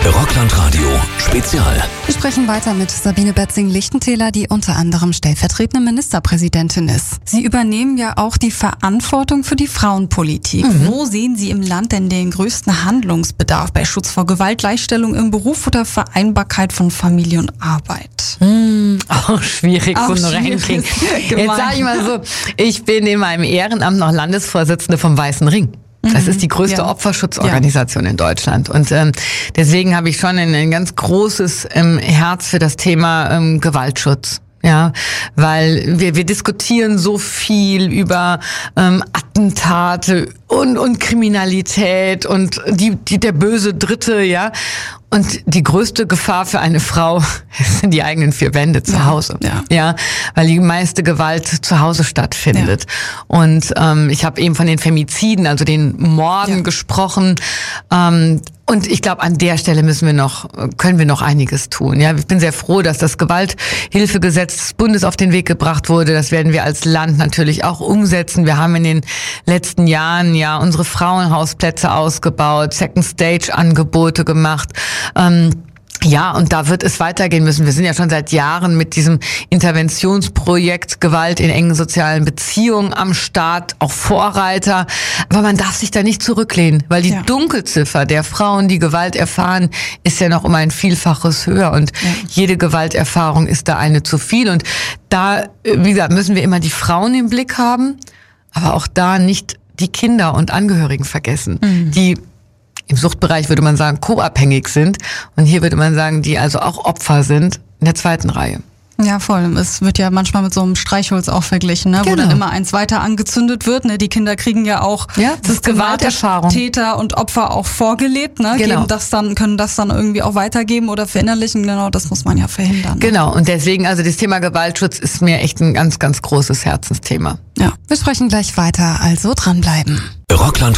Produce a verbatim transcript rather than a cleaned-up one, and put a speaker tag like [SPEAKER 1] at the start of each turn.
[SPEAKER 1] Rockland-Radio Spezial.
[SPEAKER 2] Wir sprechen weiter mit Sabine Betzing-Lichtentäler, die unter anderem stellvertretende Ministerpräsidentin ist. Sie übernehmen ja auch die Verantwortung für die Frauenpolitik. Mhm. Wo sehen Sie im Land denn den größten Handlungsbedarf bei Schutz vor Gewalt, Gleichstellung im Beruf oder Vereinbarkeit von Familie und Arbeit?
[SPEAKER 3] Hm, auch schwierig,
[SPEAKER 2] Auch
[SPEAKER 3] so ein
[SPEAKER 2] schwierig.
[SPEAKER 3] Ranking.
[SPEAKER 2] Gemein.
[SPEAKER 3] Jetzt sage ich mal so, ich bin in meinem Ehrenamt noch Landesvorsitzende vom Weißen Ring. Das ist die größte
[SPEAKER 2] Ja.
[SPEAKER 3] Opferschutzorganisation ja. in Deutschland. Und ähm, deswegen habe ich schon ein, ein ganz großes ähm, Herz für das Thema ähm, Gewaltschutz. Ja, weil wir, wir diskutieren so viel über ähm, Attentate und, und Kriminalität und die, die, der böse Dritte, ja. Und die größte Gefahr für eine Frau sind die eigenen vier Wände zu
[SPEAKER 2] Ja,
[SPEAKER 3] Hause.
[SPEAKER 2] ja.
[SPEAKER 3] ja, weil die meiste Gewalt zu Hause stattfindet.
[SPEAKER 2] Ja.
[SPEAKER 3] Und ähm, ich habe eben von den Femiziden, also den Morden
[SPEAKER 2] Ja.
[SPEAKER 3] gesprochen. Ähm, und ich glaube, an der Stelle müssen wir noch, können wir noch einiges tun. Ja, ich bin sehr froh, dass das Gewalthilfegesetz des Bundes auf den Weg gebracht wurde. Das werden wir als Land natürlich auch umsetzen. Wir haben in den letzten Jahren ja unsere Frauenhausplätze ausgebaut, Second Stage Angebote gemacht. Ähm, Ja, und da wird es weitergehen müssen. Wir sind ja schon seit Jahren mit diesem Interventionsprojekt Gewalt in engen sozialen Beziehungen am Start, auch Vorreiter. Aber man darf sich da nicht zurücklehnen, weil die
[SPEAKER 2] Ja.
[SPEAKER 3] Dunkelziffer der Frauen, die Gewalt erfahren, ist ja noch um ein Vielfaches höher. Und
[SPEAKER 2] Ja.
[SPEAKER 3] jede Gewalterfahrung ist da eine zu viel. Und da, wie gesagt, müssen wir immer die Frauen im Blick haben, aber auch da nicht die Kinder und Angehörigen vergessen,
[SPEAKER 2] Mhm.
[SPEAKER 3] die im Suchtbereich würde man sagen, co-abhängig sind. Und hier würde man sagen, die also auch Opfer sind in der zweiten Reihe.
[SPEAKER 2] Ja, voll. Es wird ja manchmal mit so einem Streichholz auch verglichen, ne? Wo
[SPEAKER 3] Genau.
[SPEAKER 2] dann immer eins weiter angezündet wird. Ne? Die Kinder kriegen ja auch
[SPEAKER 3] Ja, das ist Gewalterfahrung.
[SPEAKER 2] Täter und Opfer auch vorgelebt, ne?
[SPEAKER 3] Genau.
[SPEAKER 2] Geben das dann, können das dann irgendwie auch weitergeben oder verinnerlichen. Genau, das muss man ja verhindern. Ne?
[SPEAKER 3] Genau. Und deswegen, also das Thema Gewaltschutz ist mir echt ein ganz, ganz großes Herzensthema.
[SPEAKER 2] Ja. Wir sprechen gleich weiter, also dranbleiben.
[SPEAKER 1] Rockland